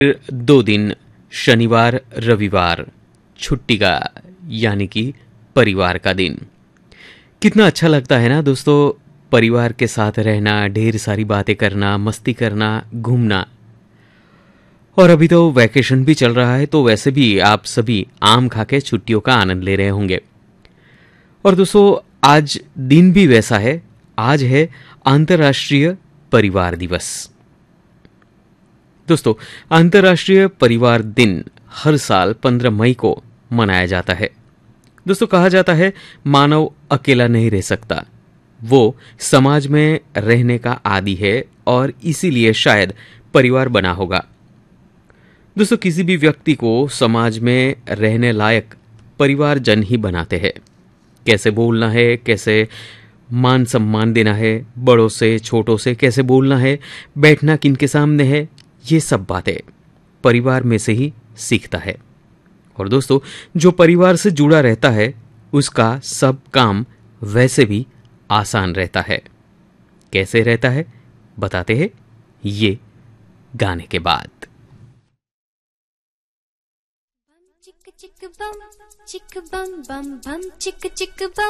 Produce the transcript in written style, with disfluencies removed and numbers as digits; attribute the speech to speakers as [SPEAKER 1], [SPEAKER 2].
[SPEAKER 1] दो दिन शनिवार रविवार छुट्टी का यानी कि परिवार का दिन। कितना अच्छा लगता है ना दोस्तों, परिवार के साथ रहना, ढेर सारी बातें करना, मस्ती करना, घूमना। और अभी तो वैकेशन भी चल रहा है, तो वैसे भी आप सभी आम खा के छुट्टियों का आनंद ले रहे होंगे। और दोस्तों आज दिन भी वैसा है, आज है अंतर्राष्ट्रीय परिवार दिवस। दोस्तों अंतर्राष्ट्रीय परिवार दिन हर साल 15 मई को मनाया जाता है। दोस्तों कहा जाता है मानव अकेला नहीं रह सकता, वो समाज में रहने का आदी है और इसीलिए शायद परिवार बना होगा। दोस्तों किसी भी व्यक्ति को समाज में रहने लायक परिवारजन ही बनाते हैं। कैसे बोलना है, कैसे मान सम्मान देना है, बड़ों से छोटों से कैसे बोलना है, बैठना किनके सामने है, ये सब बातें परिवार में से ही सीखता है। और दोस्तों जो परिवार से जुड़ा रहता है उसका सब काम वैसे भी आसान रहता है। कैसे रहता है बताते हैं ये गाने के बाद।
[SPEAKER 2] चिक चिक बम बम चिक चिक बम